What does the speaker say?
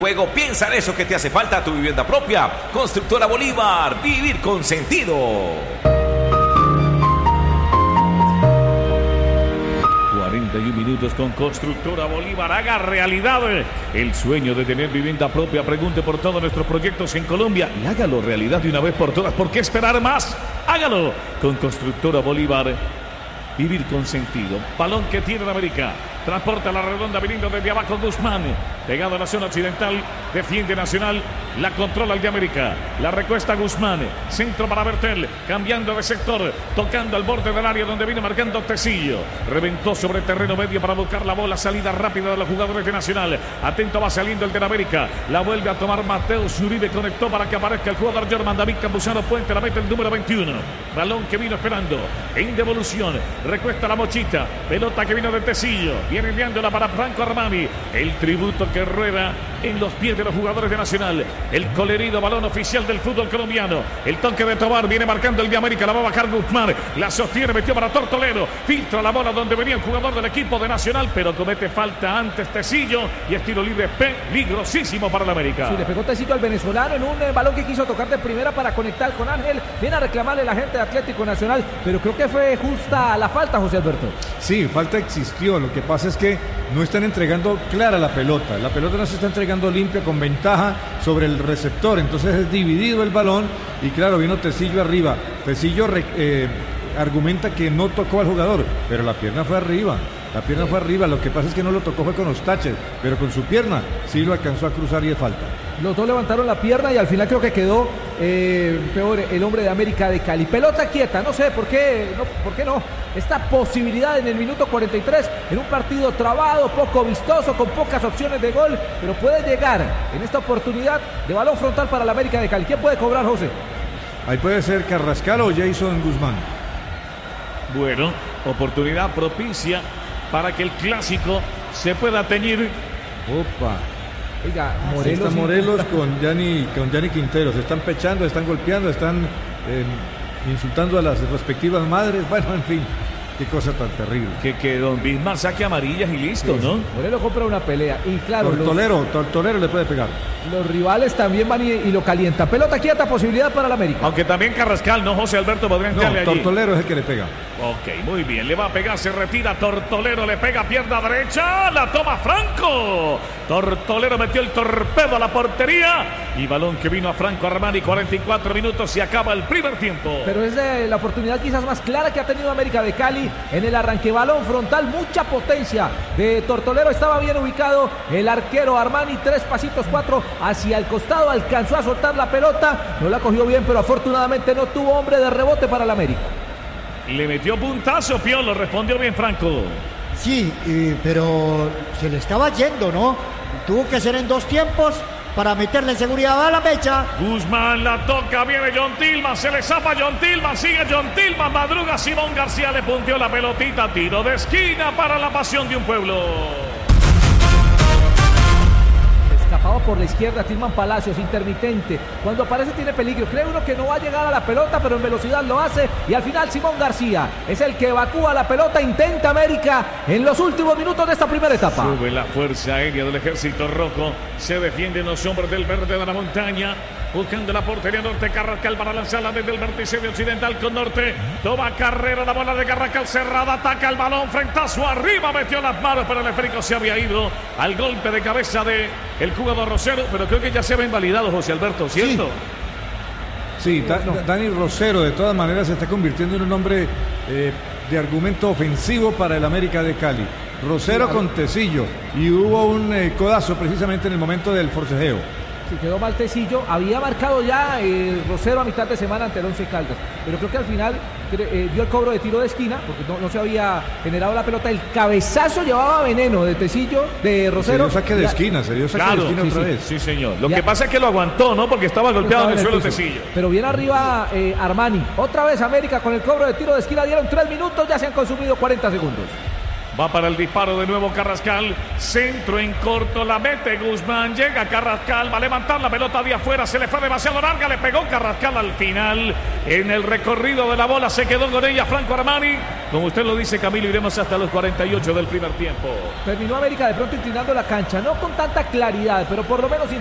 Luego piensa en eso que te hace falta a tu vivienda propia. Constructora Bolívar, vivir con sentido. 41 minutos con Constructora Bolívar. Haga realidad el sueño de tener vivienda propia. Pregunte por todos nuestros proyectos en Colombia y hágalo realidad de una vez por todas. ¿Por qué esperar más? Hágalo con Constructora Bolívar. Vivir con sentido. Balón que tiene la América. Transporta la redonda viniendo desde abajo Guzmán. Pegado a la zona occidental. Defiende Nacional. La controla el de América. La recuesta Guzmán. Centro para Bertel. Cambiando de sector. Tocando al borde del área donde viene marcando Tecillo. Reventó sobre terreno medio para buscar la bola. Salida rápida de los jugadores de Nacional. Atento va saliendo el de la América. La vuelve a tomar Mateo Zuribe. Conectó para que aparezca el jugador Germán David Campuzano Puente. La mete el número 21. Balón que vino esperando. En devolución. Recuesta la Mochita. Pelota que vino de Tecillo. Viene enviándola para Franco Armani. El tributo que rueda en los pies de los jugadores de Nacional. El colorido balón oficial del fútbol colombiano. El toque de Tobar. Viene marcando el de América. La va a bajar Guzmán. La sostiene. Metió para Tortolero. Filtra la bola donde venía el jugador del equipo de Nacional. Pero comete falta antes Tecillo. Y es tiro libre peligrosísimo para la América. Sí, le pegó Tecillo al venezolano en un balón que quiso tocar de primera para conectar con Ángel. Viene a reclamarle la gente de Atlético Nacional. Pero creo que fue justa la falta, José Alberto. Sí, falta existió. Lo que pasa es que no están entregando clara la pelota. La pelota no se está entregando limpia con ventaja sobre el receptor. Entonces es dividido el balón y claro, vino Tecillo arriba. Tecillo argumenta que no tocó al jugador, pero la pierna fue arriba. La pierna fue arriba, lo que pasa es que no lo tocó fue con los taches, pero con su pierna sí lo alcanzó a cruzar y es falta. Los dos levantaron la pierna y al final creo que quedó peor el hombre de América de Cali. Pelota quieta, no sé por qué no. Esta posibilidad en el minuto 43, en un partido trabado, poco vistoso, con pocas opciones de gol, pero puede llegar en esta oportunidad de balón frontal para la América de Cali. ¿Quién puede cobrar, José? Ahí puede ser Carrascal o Jason Guzmán. Bueno, oportunidad propicia para que el clásico se pueda teñir. Opa. Oiga, Morelos con Gianni Quintero. Se están pechando, están golpeando, están insultando a las respectivas madres. Bueno, en fin. Qué cosa tan terrible. Que Don Bismarck saque amarillas y listo, sí, ¿no? Morelos compra una pelea. Y claro, Tortolero le puede pegar. Los rivales también van y lo calientan. Pelota quieta, posibilidad para la América. Aunque también Carrascal, ¿no, José Alberto? Podrían no, allí. Tortolero es el que le pega. Ok, muy bien. Le va a pegar, se retira. Tortolero le pega pierna derecha. La toma Franco. Tortolero metió el torpedo a la portería. Y balón que vino a Franco Armani. 44 minutos y acaba el primer tiempo. Pero es la oportunidad quizás más clara que ha tenido América de Cali en el arranque. Balón frontal, mucha potencia de Tortolero. Estaba bien ubicado el arquero Armani. 3 pasitos, 4 hacia el costado. Alcanzó a soltar la pelota. No la cogió bien, pero afortunadamente no tuvo hombre de rebote para el América. Le metió puntazo, Piolo. Respondió bien Franco. Sí, pero se le estaba yendo, ¿no? Tuvo que ser en 2 tiempos para meterle seguridad a la mecha. Guzmán la toca, viene John Tillman, se le zapa John Tillman, sigue John Tillman, madruga Simón García, le punteó la pelotita, tiro de esquina para la pasión de un pueblo. Escapado por la izquierda, Tillman Palacios, intermitente. Cuando aparece tiene peligro. Cree uno que no va a llegar a la pelota, pero en velocidad lo hace. Y al final Simón García es el que evacúa la pelota. Intenta América en los últimos minutos de esta primera etapa. Sube la fuerza aérea del ejército rojo. Se defienden los hombres del verde de la montaña. Buscando la portería norte, Carrascal para lanzarla desde el vértice de occidental con norte. Toma carrera, la bola de Carrascal cerrada, ataca el balón, frentazo arriba, metió las manos, pero el esférico se había ido al golpe de cabeza de el jugador Rosero, pero creo que ya se había invalidado, José Alberto, ¿cierto? Sí, Dani Rosero de todas maneras se está convirtiendo en un hombre de argumento ofensivo para el América de Cali. Rosero con Tecillo y hubo un codazo precisamente en el momento del forcejeo. Si quedó mal Tecillo, había marcado ya Rosero a mitad de semana ante el Once Caldas, pero creo que al final dio el cobro de tiro de esquina porque no se había generado la pelota. El cabezazo llevaba veneno de Tecillo, de Rosero. Se dio saque de esquina otra vez. Sí, señor. Lo que pasa es que lo aguantó, ¿no? Porque estaba golpeado en el suelo Tecillo. Pero bien arriba Armani. Otra vez América con el cobro de tiro de esquina. Dieron 3 minutos, ya se han consumido 40 segundos. Va para el disparo de nuevo Carrascal. Centro en corto, la mete Guzmán. Llega Carrascal, va a levantar la pelota de afuera. Se le fue demasiado larga, le pegó Carrascal al final. En el recorrido de la bola se quedó con ella Franco Armani. Como usted lo dice, Camilo, iremos hasta los 48 del primer tiempo. Terminó América de pronto inclinando la cancha, no con tanta claridad, pero por lo menos